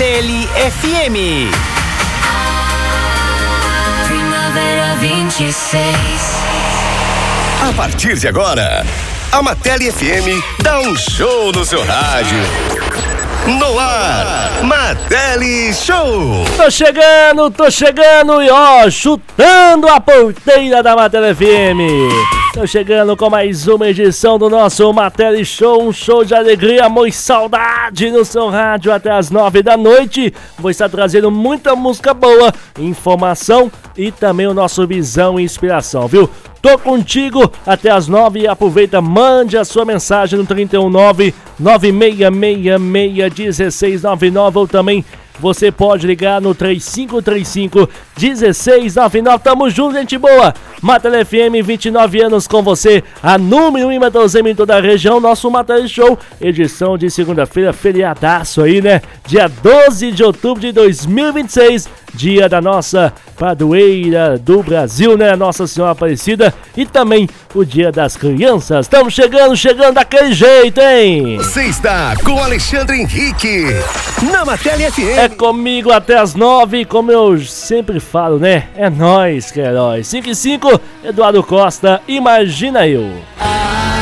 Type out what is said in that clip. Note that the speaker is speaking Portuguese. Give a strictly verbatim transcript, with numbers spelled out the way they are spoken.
Tele F M. Primavera vinte e seis. A partir de agora, a Matele F M dá um show no seu rádio. No ar, Matele Show. Tô chegando, tô chegando e ó, chutando a porteira da Matele F M. Tô chegando com mais uma edição do nosso Matele Show, um show de alegria, amor e saudade no seu rádio até as nove da noite. Vou estar trazendo muita música boa, informação e também o nosso visão e inspiração, viu? Tô contigo até as nove e aproveita, mande a sua mensagem no trinta e um nove, nove seis seis seis, um seis nove nove ou também você pode ligar no três cinco três cinco, um seis nove nove. Tamo junto, gente boa. Matele F M, vinte e nove anos com você, a número um em Matosema em toda a região. Nosso Matele Show, edição de segunda-feira, feriadaço aí, né? Dia doze de outubro de dois mil e vinte e seis, dia da nossa padroeira do Brasil, né? Nossa Senhora Aparecida, e também o dia das crianças. Estamos chegando, chegando daquele jeito, hein? Você está com Alexandre Henrique na Matele F M. É comigo até as nove, como eu sempre falo, né? É nóis que é nóis. cinco e cinco, Eduardo Costa, Imagina Eu.